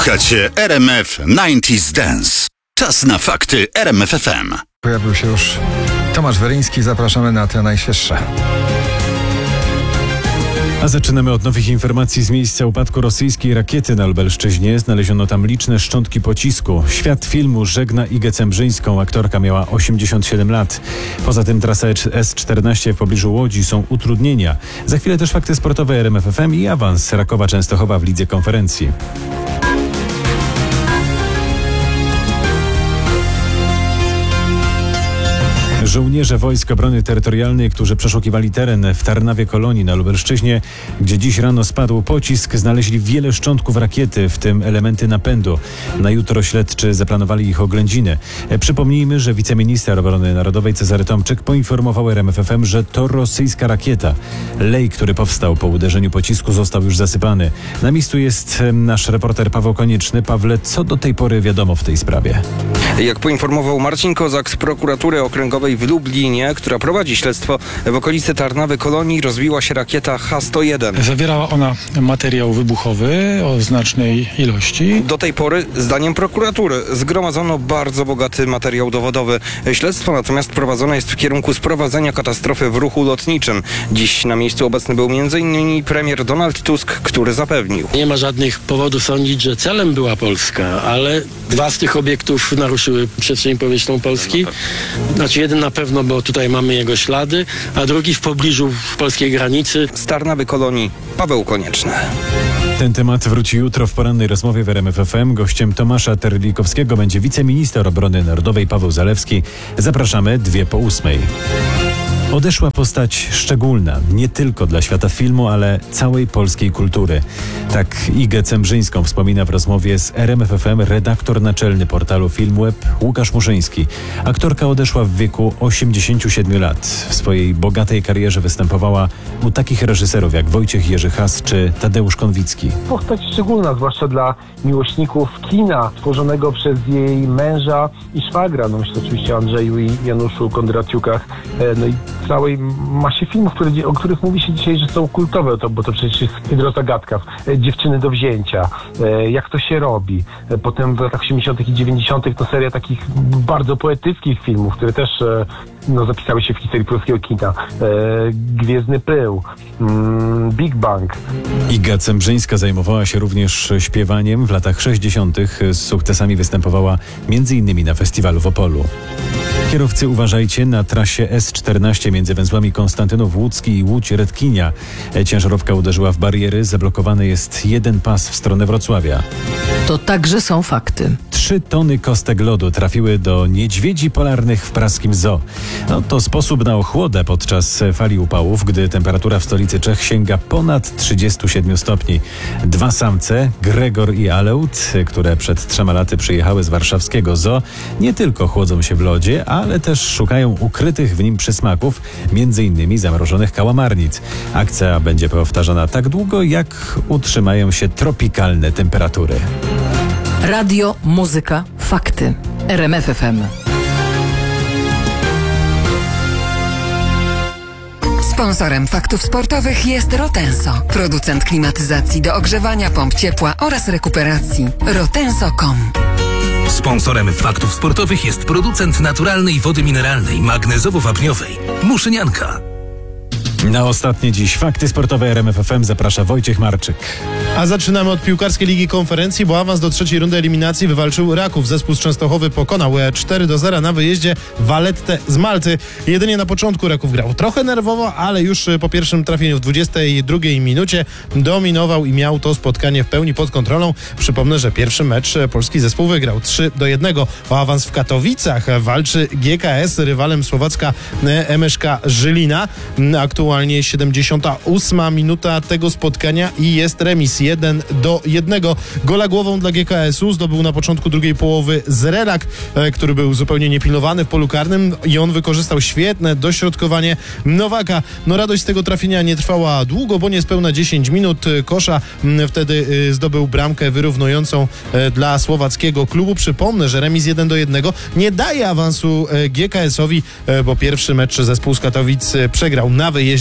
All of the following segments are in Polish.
Słuchacie RMF 90s Dance. Czas na fakty RMF FM. Pojawił się już Tomasz Weryński. Zapraszamy na te najświeższe. A zaczynamy od nowych informacji z miejsca upadku rosyjskiej rakiety na Lubelszczyźnie. Znaleziono tam liczne szczątki pocisku. Świat filmu żegna Igę Cembrzyńską. Aktorka miała 87 lat. Poza tym trasa S14 w pobliżu Łodzi są utrudnienia. Za chwilę też fakty sportowe RMF FM i awans Rakowa Częstochowa w lidze konferencji. Żołnierze Wojsk Obrony Terytorialnej, którzy przeszukiwali teren w Tarnawie Kolonii na Lubelszczyźnie, gdzie dziś rano spadł pocisk, znaleźli wiele szczątków rakiety, w tym elementy napędu. Na jutro śledczy zaplanowali ich oględziny. Przypomnijmy, że wiceminister obrony narodowej Cezary Tomczyk poinformował RMF FM, że to rosyjska rakieta. Lej, który powstał po uderzeniu pocisku, został już zasypany. Na miejscu jest nasz reporter Paweł Konieczny. Pawle, co do tej pory wiadomo w tej sprawie? Jak poinformował Marcin Kozak z prokuratury okręgowej w Lublinie, która prowadzi śledztwo, w okolicy Tarnawy Kolonii rozbiła się rakieta H-101. Zawierała ona materiał wybuchowy o znacznej ilości. Do tej pory, zdaniem prokuratury, zgromadzono bardzo bogaty materiał dowodowy. Śledztwo natomiast prowadzone jest w kierunku sprowadzenia katastrofy w ruchu lotniczym. Dziś na miejscu obecny był m.in. premier Donald Tusk, który zapewnił: nie ma żadnych powodów sądzić, że celem była Polska, ale dwa z tych obiektów naruszyły przestrzeń powietrzną Polski. Znaczy jeden na pewno, bo tutaj mamy jego ślady, a drugi w pobliżu polskiej granicy. Z Tarnawy Kolonii Paweł Konieczny. Ten temat wróci jutro w porannej rozmowie w RMF FM. Gościem Tomasza Terlikowskiego będzie wiceminister obrony narodowej Paweł Zalewski. Zapraszamy 7:02. Odeszła postać szczególna, nie tylko dla świata filmu, ale całej polskiej kultury. Tak Igę Cembrzyńską wspomina w rozmowie z RMF FM redaktor naczelny portalu Filmweb Łukasz Muszyński. Aktorka odeszła w wieku 87 lat. W swojej bogatej karierze występowała u takich reżyserów jak Wojciech Jerzy Has czy Tadeusz Konwicki. Postać szczególna, zwłaszcza dla miłośników kina, tworzonego przez jej męża i szwagra. No myślę oczywiście o Andrzeju i Januszu Kondraciukach. No i całej masie filmów, o których mówi się dzisiaj, że są kultowe, bo to przecież jest Hydrozagadka, Dziewczyny do wzięcia, Jak to się robi. Potem w latach 80. i 90. to seria takich bardzo poetyckich filmów, które też zapisały się w historii polskiego kina. Gwiezdny pył, Big Bang. Iga Cembrzyńska zajmowała się również śpiewaniem. W latach 60. z sukcesami występowała m.in. na festiwalu w Opolu. Kierowcy, uważajcie na trasie S14 między węzłami Konstantynów Łódzki i Łódź-Redkinia. Ciężarówka uderzyła w bariery, zablokowany jest jeden pas w stronę Wrocławia. To także są fakty. 3 tony kostek lodu trafiły do niedźwiedzi polarnych w praskim zoo. To sposób na ochłodę podczas fali upałów, gdy temperatura w stolicy Czech sięga ponad 37 stopni. 2 samce, Gregor i Aleut, które przed 3 laty przyjechały z warszawskiego zoo, nie tylko chłodzą się w lodzie, ale też szukają ukrytych w nim przysmaków, m.in. zamrożonych kałamarnic. Akcja będzie powtarzana tak długo, jak utrzymają się tropikalne temperatury. Radio, muzyka, fakty. RMF FM. Sponsorem faktów sportowych jest Rotenso, producent klimatyzacji do ogrzewania, pomp ciepła oraz rekuperacji. Rotenso.com. Sponsorem faktów sportowych jest producent naturalnej wody mineralnej, magnezowo-wapniowej Muszynianka. Na ostatnie dziś fakty sportowe RMF FM zaprasza Wojciech Marczyk. A zaczynamy od piłkarskiej Ligi Konferencji, bo awans do trzeciej rundy eliminacji wywalczył Raków. Zespół z Częstochowy pokonał 4-0 na wyjeździe Vallettę z Malty. Jedynie na początku Raków grał trochę nerwowo, ale już po pierwszym trafieniu w 22 minucie dominował i miał to spotkanie w pełni pod kontrolą. Przypomnę, że pierwszy mecz polski zespół wygrał 3-1. O awans w Katowicach walczy GKS, rywalem słowacka MŠK Żylina. Aktualnie 78 minuta tego spotkania i jest remis 1-1. Gola głową dla GKS-u zdobył na początku drugiej połowy Zrelak, który był zupełnie niepilnowany w polu karnym i on wykorzystał świetne dośrodkowanie Nowaka. Radość z tego trafienia nie trwała długo, bo niespełna 10 minut Kosza wtedy zdobył bramkę wyrównującą dla słowackiego klubu. Przypomnę, że remis 1-1 nie daje awansu GKS-owi, bo pierwszy mecz zespół z Katowic przegrał na wyjeździe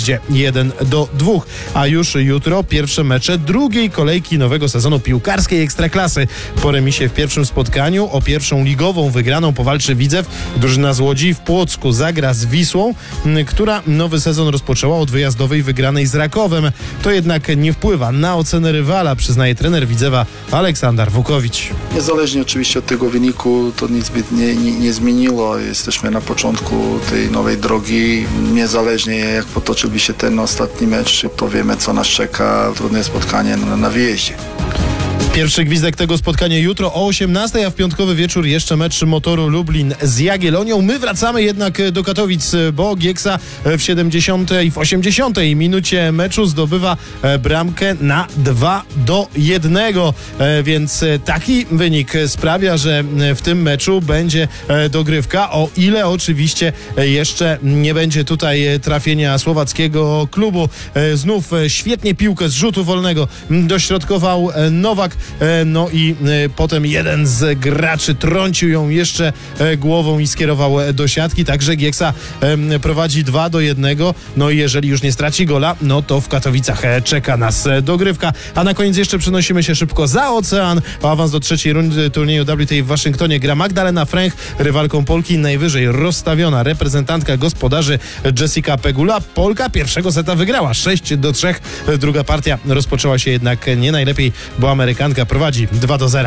wyjeździe 1-2. A już jutro pierwsze mecze drugiej kolejki nowego sezonu piłkarskiej Ekstraklasy. Po remisie w pierwszym spotkaniu o pierwszą ligową wygraną powalczy Widzew. Drużyna z Łodzi w Płocku zagra z Wisłą, która nowy sezon rozpoczęła od wyjazdowej wygranej z Rakowem. To jednak nie wpływa na ocenę rywala, przyznaje trener Widzewa Aleksander Wukowicz. Niezależnie oczywiście od tego wyniku, to nic nie zmieniło. Jesteśmy na początku tej nowej drogi. Niezależnie jak potoczyłby się ten ostatni mecz, to wiemy, co nas czeka. Trudne spotkanie na wyjeździe. Pierwszy gwizdek tego spotkania jutro o 18:00, a w piątkowy wieczór jeszcze mecz Motoru Lublin z Jagiellonią. My wracamy jednak do Katowic, bo Gieksa w 70. i w 80. minucie meczu zdobywa bramkę na 2-1, więc taki wynik sprawia, że w tym meczu będzie dogrywka, o ile oczywiście jeszcze nie będzie tutaj trafienia słowackiego klubu. Znów świetnie piłkę z rzutu wolnego dośrodkował Nowak, no i potem jeden z graczy trącił ją jeszcze głową i skierował do siatki, także Gieksa prowadzi 2-1, no i jeżeli już nie straci gola, no to w Katowicach czeka nas dogrywka. A na koniec jeszcze przenosimy się szybko za ocean. O awans do trzeciej rundy turnieju WTA w Waszyngtonie gra Magdalena Fręch, rywalką Polki najwyżej rozstawiona reprezentantka gospodarzy Jessica Pegula. Polka pierwszego seta wygrała 6-3. Druga partia rozpoczęła się jednak nie najlepiej, bo Amerykanka prowadzi 2-0.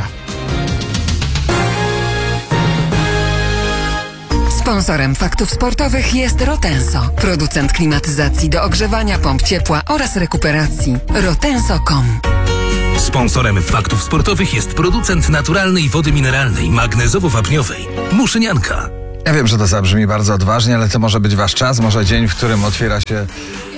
Sponsorem Faktów Sportowych jest Rotenso, producent klimatyzacji do ogrzewania, pomp ciepła oraz rekuperacji. Rotenso.com. Sponsorem Faktów Sportowych jest producent naturalnej wody mineralnej magnezowo-wapniowej Muszynianka. Ja wiem, że to zabrzmi bardzo odważnie, ale to może być wasz czas, może dzień, w którym otwiera się